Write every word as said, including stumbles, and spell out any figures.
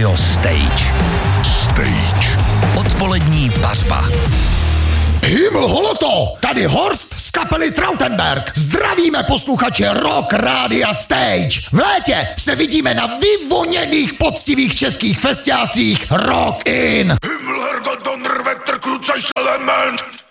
Radio Stage. Stage. Odpolední pařba. Himmel holoto, tady Horst z kapely Trautenberg. Zdravíme posluchače Rock Rádia Stage. V létě se vidíme na vyvoněných poctivých českých festiácích Rock In. Himmel, Herrgott, Donner, Wetter, Kruzajs, Element.